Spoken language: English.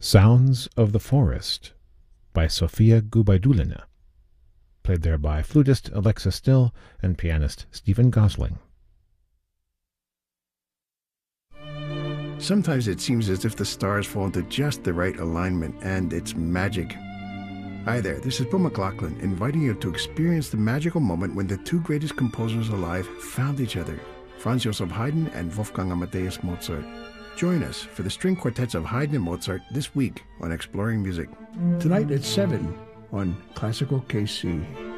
Sounds of the Forest by Sofia Gubaidulina, played there by flutist Alexa Still and pianist Stephen Gosling. Sometimes it seems as if the stars fall into just the right alignment, and it's magic. Hi there, this is Bill McLaughlin, inviting you to experience the magical moment when the two greatest composers alive found each other, Franz Joseph Haydn and Wolfgang Amadeus Mozart. Join us for the string quartets of Haydn and Mozart this week on Exploring Music. Tonight at 7 on Classical KC.